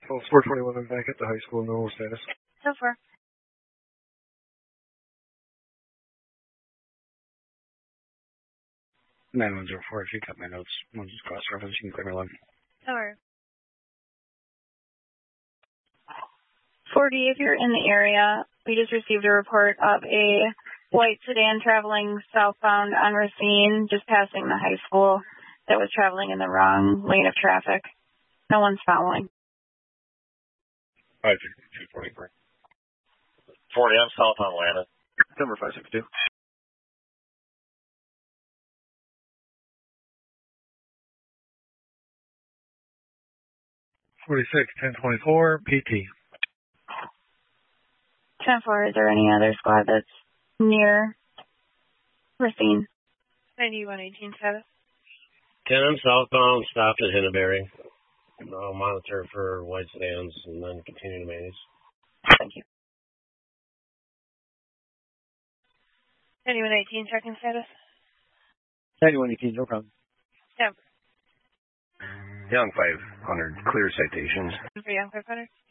Well, 421, I'm back at the high school. No status. So far. 9104, if you got my notes, we'll just cross-reference, you can clear me along. Sure. 40, if you're in the area, we just received a report of a white sedan traveling southbound on Racine, just passing the high school, that was traveling in the wrong lane of traffic. No one's following. 56244. 40, I'm south on Atlanta. Number 562. 1024, PT. 10-4, is there any other squad that's near Racine? 9118 status. 10, I'm southbound, stopped at Henneberry. I'll monitor for white sedans and then continue to manage. Thank you. 9118, checking status. 9118, no problem. Yeah. Young 500, clear citations. For Young 500.